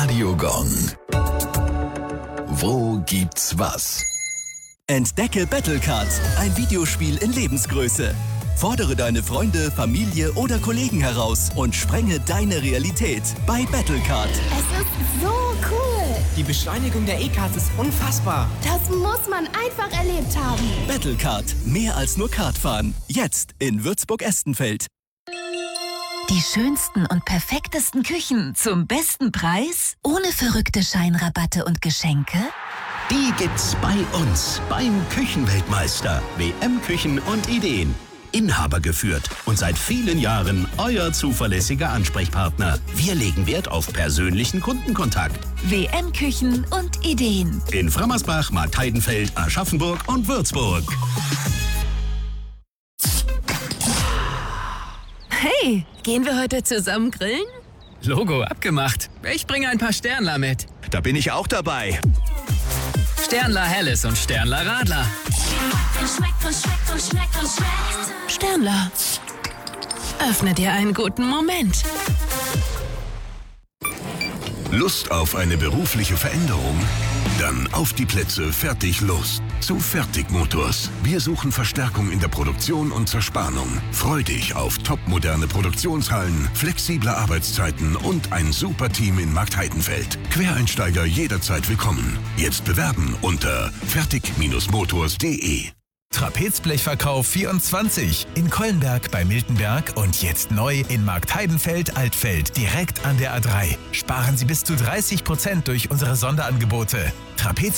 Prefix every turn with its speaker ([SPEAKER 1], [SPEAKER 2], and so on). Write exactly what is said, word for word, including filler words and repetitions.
[SPEAKER 1] Radiogong. Wo gibt's was?
[SPEAKER 2] Entdecke Battlecard, ein Videospiel in Lebensgröße. Fordere deine Freunde, Familie oder Kollegen heraus und sprenge deine Realität bei Battlecard.
[SPEAKER 3] Es ist so cool.
[SPEAKER 4] Die Beschleunigung der E-Karts ist unfassbar.
[SPEAKER 3] Das muss man einfach erlebt haben.
[SPEAKER 2] Battlecard, mehr als nur Kartfahren. Jetzt in Würzburg-Estenfeld.
[SPEAKER 5] Die schönsten und perfektesten Küchen zum besten Preis, ohne verrückte Scheinrabatte und Geschenke?
[SPEAKER 6] Die gibt's bei uns beim Küchenweltmeister. W M Küchen und Ideen. Inhaber geführt und seit vielen Jahren euer zuverlässiger Ansprechpartner. Wir legen Wert auf persönlichen Kundenkontakt.
[SPEAKER 5] W M Küchen und Ideen.
[SPEAKER 6] In Frammersbach, Marktheidenfeld, Aschaffenburg und Würzburg.
[SPEAKER 7] Hey, gehen wir heute zusammen grillen?
[SPEAKER 8] Logo abgemacht. Ich bringe ein paar Sternler mit.
[SPEAKER 2] Da bin ich auch dabei.
[SPEAKER 8] Sternler Helles und Sternler Radler.
[SPEAKER 7] Sternler, öffne dir einen guten Moment.
[SPEAKER 1] Lust auf eine berufliche Veränderung? Dann auf die Plätze, fertig, los. Zu Fertigmotors. Wir suchen Verstärkung in der Produktion und Zerspannung. Freu dich auf topmoderne Produktionshallen, flexible Arbeitszeiten und ein super Team in Marktheidenfeld. Quereinsteiger jederzeit willkommen. Jetzt bewerben unter fertig Motors punkt de.
[SPEAKER 9] Trapezblechverkauf vierundzwanzig in Kollenberg bei Miltenberg und jetzt neu in Marktheidenfeld-Altfeld, direkt an der A drei. Sparen Sie bis zu dreißig Prozent durch unsere Sonderangebote. Trapez